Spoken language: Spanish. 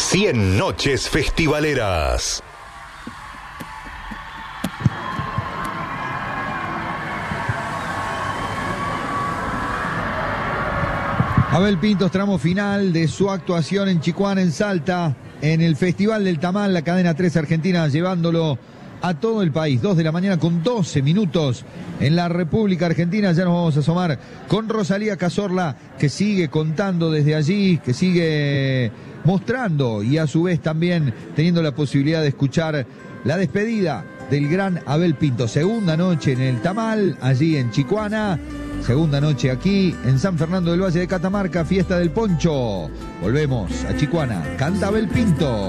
100 noches festivaleras. Abel Pintos, tramo final de su actuación en Chicoana, en Salta, en el Festival del Tamal, la cadena 3 argentina, llevándolo a todo el país. 2 de la mañana con 12 minutos en la República Argentina. Ya nos vamos a asomar con Rosalía Cazorla, que sigue contando desde allí, que sigue mostrando y a su vez también teniendo la posibilidad de escuchar la despedida del gran Abel Pintos. Segunda noche en el Tamal, allí en Chicoana. Segunda noche aquí en San Fernando del Valle de Catamarca, fiesta del Poncho. Volvemos a Chicoana. Canta Abel Pintos.